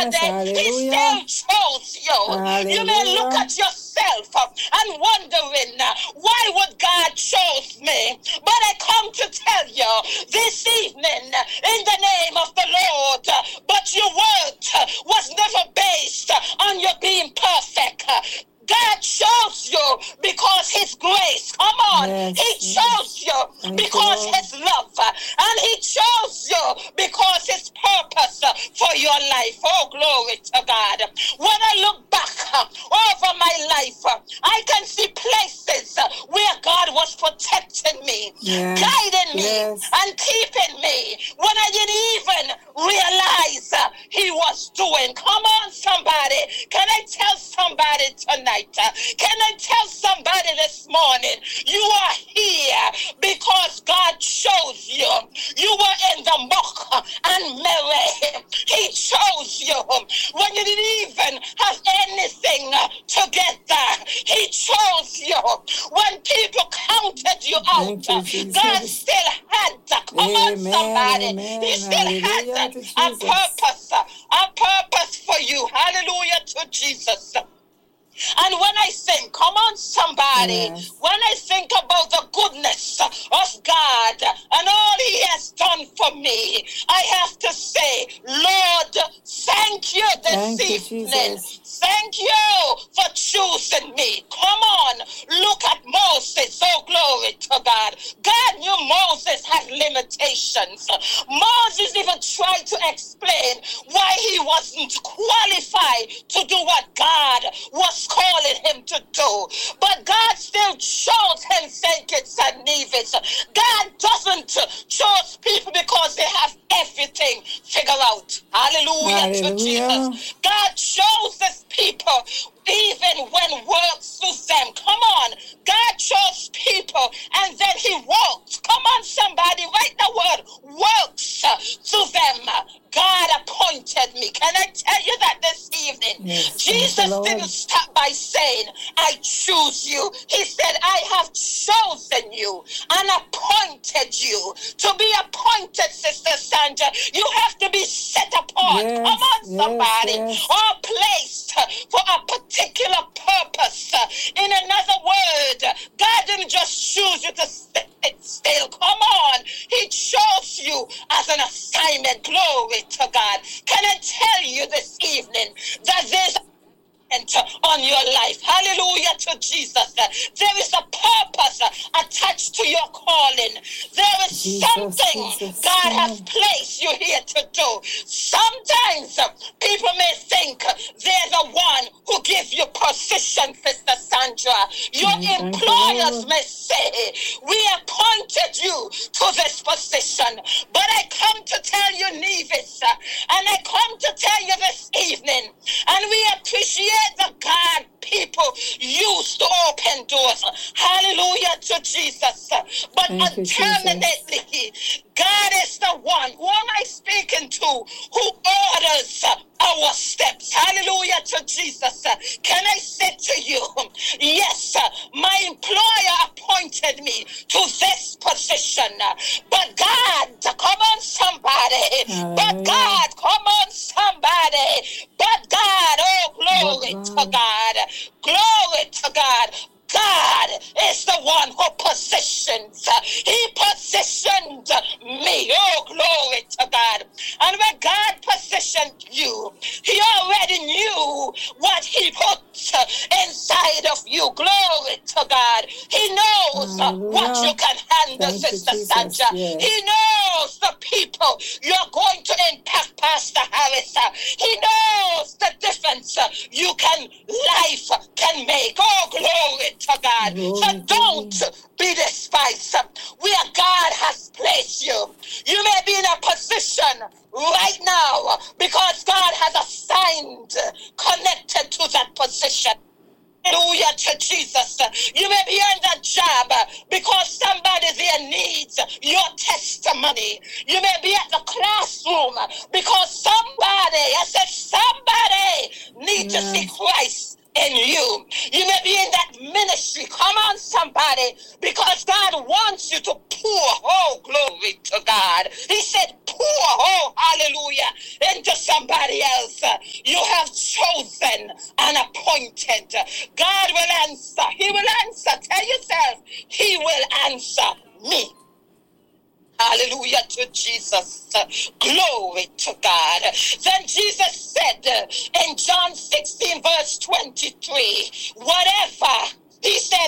Yes, He still chose you. Hallelujah. You may look at yourself and wondering, why would God chose me? But I come to tell you this evening in the name of the Lord, but your worth was never based on your being perfect. God chose you because His grace. Come on. Yes, He chose you because His love. And He chose you because His purpose for your life. Oh, glory to God. When I look back over my life, I can see places where God was protecting me, guiding me, and keeping me when I didn't even realize He was doing. Come on, somebody. Can I tell somebody tonight? Can I tell somebody this morning? You are here because God chose you. You were in the muck and Mary. He chose you when you didn't even have anything together. He chose you when people counted you out. God still had come on, somebody. He still had a purpose for you. Hallelujah to Jesus. And when I think, come on somebody, when I think about the goodness of God and all He has done for me, I have to say, Lord, thank you this evening. Thank you for choosing me. Come on, look at Moses. Oh, glory to God. God knew Moses had limitations. Moses even tried to explain why he wasn't qualified to do what God was calling him to do. But God still chose him, St. Kitts and Nevis. God doesn't choose people because they have everything figured out. Hallelujah to Jesus. God chooses people even when work suits them. Come on. God chose people and then He works. Come on, somebody. Write the word works to them. God appointed me. Can I tell you that this evening? Yes, Jesus didn't stop by saying, I choose you. He said, I have chosen you and appointed you. To be appointed, Sister Sandra, you have to be set apart. Come on, somebody. Or placed for a particular purpose. In another word, God didn't just choose you to sit still. Come on. He chose you as an assignment. Glory to God. Can I tell you this evening that there's on your life? Hallelujah to Jesus. There is a purpose attached to your calling. There is something God has placed you here to do. Sometimes people may think there's a one who gives you position, Sister Sandra. Your employers may say, we appointed you to this position. But I come to tell you, Nevis, and I come to tell you this evening, and we appreciate the God people use to open doors. Hallelujah to Jesus. But ultimately, God is the one who am I speaking to, who orders our steps. Hallelujah to Jesus. Can I say to you, yes, my employer appointed me to this position, but God, come on somebody, but God, come on somebody, but God, oh glory to God, glory to God. God is the one who positions. He positioned me. Oh, glory to God. And when God positioned you, He already knew what He put inside of you. Glory to God. He knows what you can handle, Sister Sandra. He knows the people you're going to impact, Pastor Harris. He knows the difference life can make. Oh, glory to God. So don't be despised where God has placed you. You may be in a position right now because God has assigned, connected to that position. Hallelujah to Jesus. You may be on that job because somebody there needs your testimony. You may be at the classroom because somebody needs to see Christ in you. You may be in that ministry. Come on, somebody, because God wants you to pour. Oh, glory to God. He said pour, oh, hallelujah, into somebody else. you have chosen and appointed. God will answer. He will answer. Tell yourself, he will answer me. Hallelujah to Jesus. Glory to God. Then Jesus said in John 16 verse 23, whatever, he said,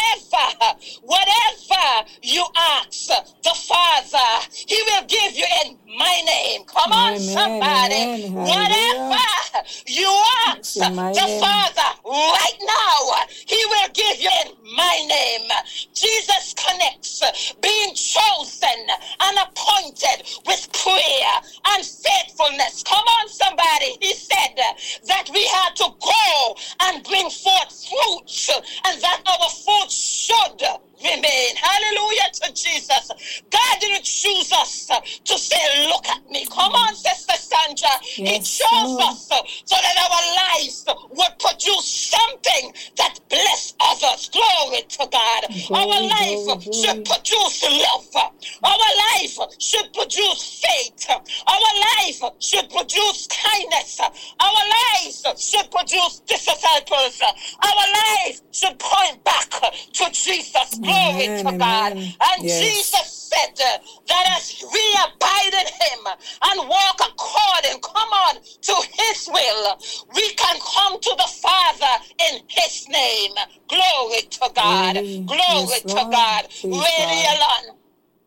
whatever you ask the Father, he will give you in my name. Come on, somebody. Whatever you ask the Father right now, he will give you in my name. Jesus connects being chosen and appointed with prayer and faithfulness. Come on, somebody. He said that we had to go and bring forth fruit, and that our fruit should remain. Hallelujah to Jesus. God didn't choose us to say, look at me. Come on, Sister Sandra. He chose us so that our lives would produce something that bless others. Glory to God. Our life should produce love. Our life should produce faith. Our life should produce kindness. Our lives should produce disciples. Our life should point back to Jesus. Glory to God. And Jesus said that as we abide in him and walk according, come on, to his will, we can come to the Father in his name. Glory to God. Glory to God. Radio on.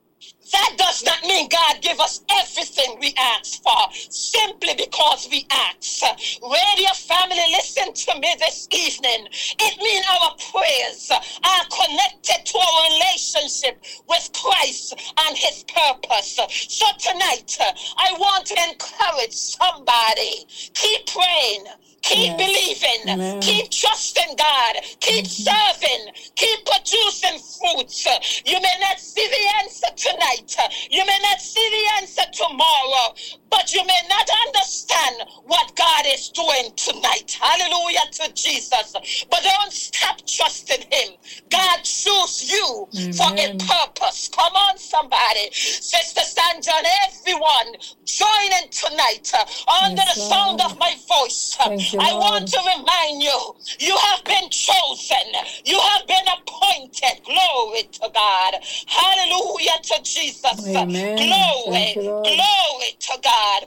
That does not mean God give us everything we ask for, simply because we ask. Radio family, listen to me this evening. It means our prayers are connected to a relationship with Christ and his purpose. So tonight, I want to encourage somebody. Keep praying. Keep believing, keep trusting God, keep serving, keep producing fruits. You may not see the answer tonight, you may not see the answer tomorrow, but you may not understand what God is doing tonight. Hallelujah to Jesus. But don't stop trusting him. God chose you for a purpose. Come on, somebody. Sister Sandra and everyone joining tonight under the sound of my voice. I want to remind you, you have been chosen. You have been appointed. Glory to God. Hallelujah to Jesus. Glory. Glory to God.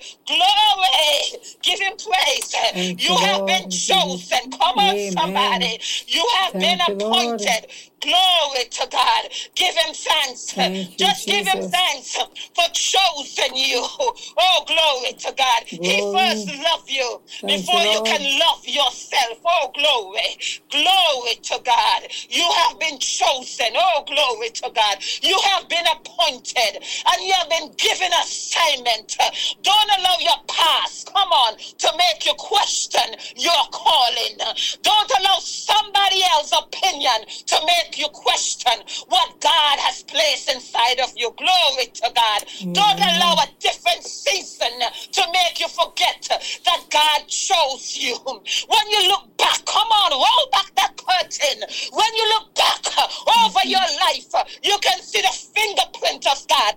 Glory. Give him praise. You have been chosen. Come on, somebody. You have been appointed. Glory to God. Give him thanks. Just give him thanks for choosing you. Oh, glory to God. He first loved you before you can love yourself. Oh, glory. Glory to God. You have been chosen. Oh, glory to God. You have been appointed and you have been given assignment. Don't allow your past, come on, to make you question your calling. Don't allow somebody else's opinion to make you question what God has placed inside of you. Glory to God. Don't allow a different season to make you forget that God chose you. When you look back, come on, roll back that curtain. When you look back over your life, you can see the fingerprint of God.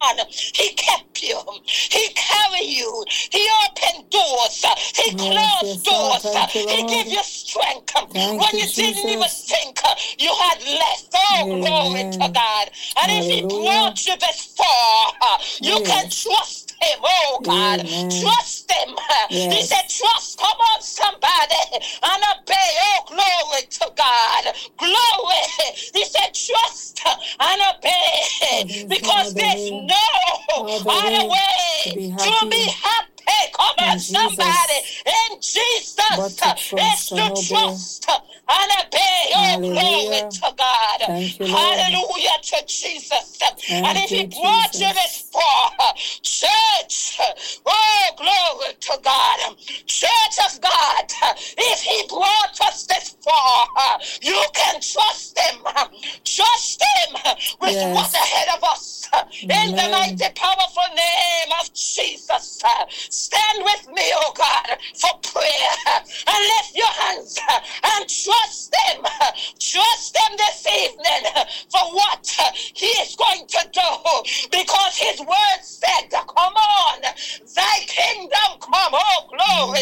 He kept you. He carried you. He opened doors. He closed doors. He gave you strength when you didn't even think you had left. Oh, glory to God. And if he brought you this far, you can trust him. Oh, God. Trust him. He said, trust. Come on, somebody. And obey. Oh, glory to God. Glory. He said, trust and obey. Because there's no other way to be happy. Come on, somebody. In Jesus, it's to trust and obey. Oh, glory to God. Hallelujah to Jesus. And if he brought you this far, church, oh, glory to God. Church of God, if he brought us this far, you can trust him. Trust him with what's ahead of us. In the mighty, powerful name of Jesus. Stand with me, oh God, for prayer. And lift your hands and trust him. Trust him this evening for what he is going to do. Because his word said, come on, thy kingdom come. Oh, glory to God.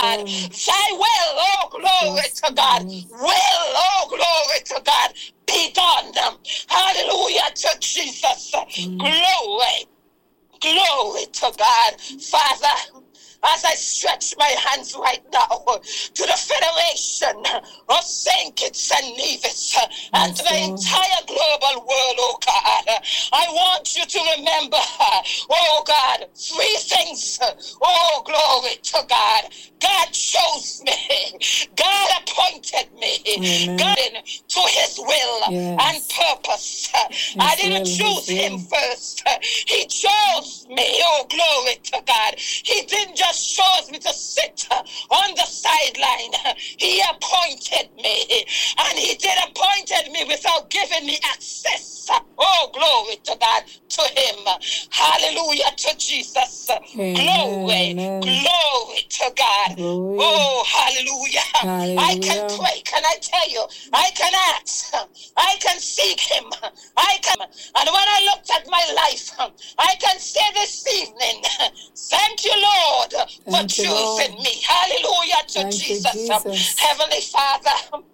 God. Thy will, oh glory to God. Will, oh glory to God. Be done. Hallelujah to Jesus. Glory. Glory to God. Father, as I stretch my hands right now to the Federation of St. Kitts and Nevis and to the entire global world, oh God, I want you to remember, oh God, three things. Oh, glory to God. God chose me. God appointed me. Amen. God to his will and purpose. I didn't choose him first. He chose me. Oh, glory to God. He didn't just chose me to sit on the sideline. He appointed me. And he did appointed me without giving me access. Oh, glory to God, to him. Hallelujah to Jesus. Amen. Glory. Amen. Glory to God. Glory. Oh, hallelujah. I can pray. Can I tell you? I can ask. I can seek him. I can. And when I looked at my life, I can say this evening, thank you, Lord, for choosing me. Hallelujah to Jesus. Heavenly Father,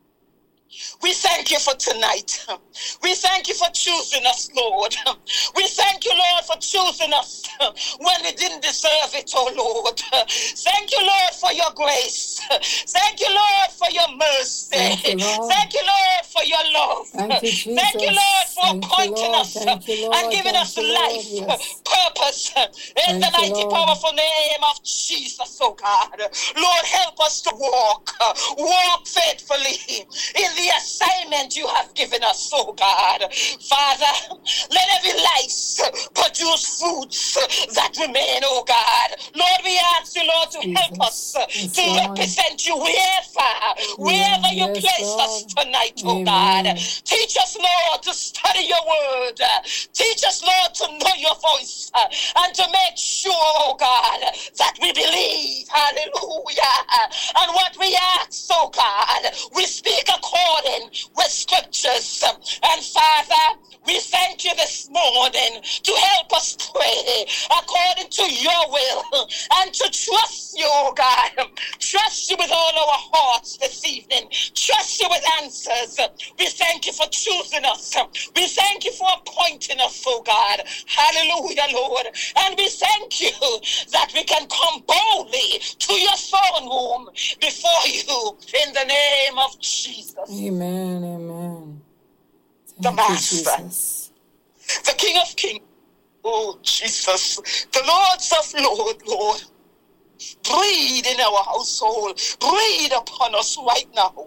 we thank you for tonight. We thank you for choosing us, Lord. We thank you, Lord, for choosing us when we didn't deserve it, oh Lord. Thank you, Lord, for your grace. Thank you, Lord, for your mercy. Thank you, Lord, for your love. Thank you, Lord, for appointing us and giving us life, purpose, in the mighty, powerful name of Jesus, oh God. Lord, help us to walk faithfully in the assignment you have given us, oh God. Father, let every life produce fruits that remain, oh God. Lord, we ask you, Lord, to help us to represent you wherever you place us tonight, oh God. Teach us, Lord, to study your word. Teach us, Lord, to know your voice and to make sure, oh God, that we believe, hallelujah, and what we ask, oh God, we speak according with scriptures. And Father, we thank you this morning to help us pray according to your will and to trust you, oh God. Trust you with all our hearts this evening. Trust you with answers. We thank you for choosing us. We thank you for appointing us, oh God. Hallelujah, Lord. And we thank you that we can come boldly to your throne room before you in the name of Jesus. Amen, amen. The Master, the King of Kings, oh Jesus, the Lords of Lords, Lord, breathe in our household, breathe upon us right now.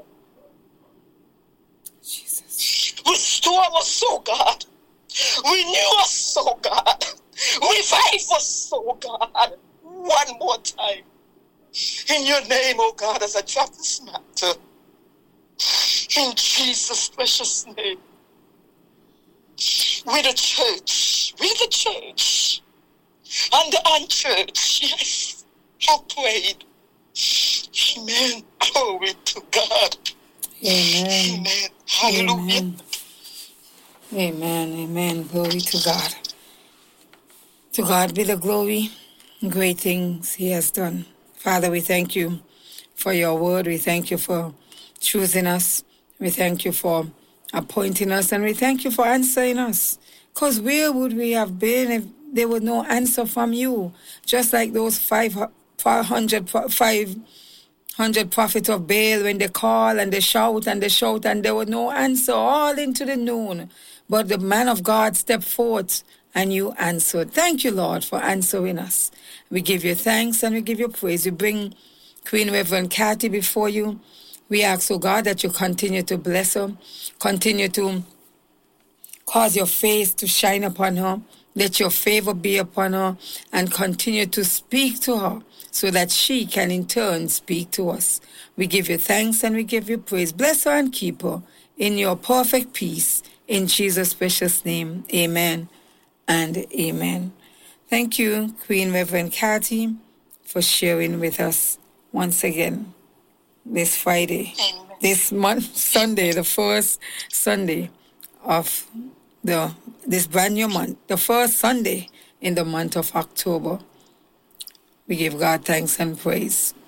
Jesus, restore us, oh God, renew us, oh God, revive us, oh God, one more time. In your name, oh God, as I drop this matter, in Jesus' precious name. With the church, and the unchurched, yes, I prayed. Amen. Glory to God. Amen. Amen. Hallelujah. Amen. Amen. Amen. Glory to God. To God be the glory. Great things he has done. Father, we thank you for your word. We thank you for choosing us. We thank you for appointing us, and we thank you for answering us. Because where would we have been if there was no answer from you? Just like those 500 prophets of Baal, when they call and they shout and there was no answer all into the noon. But the man of God stepped forth and you answered. Thank you, Lord, for answering us. We give you thanks and we give you praise. We bring Queen Reverend Kathy before you. We ask, oh God, that you continue to bless her, continue to cause your face to shine upon her, let your favor be upon her, and continue to speak to her so that she can in turn speak to us. We give you thanks and we give you praise. Bless her and keep her in your perfect peace. In Jesus' precious name, amen and amen. Thank you, Queen Reverend Kathy, for sharing with us once again this Friday, this month, Sunday, the first Sunday of this brand new month, the first Sunday in the month of October. We give God thanks and praise.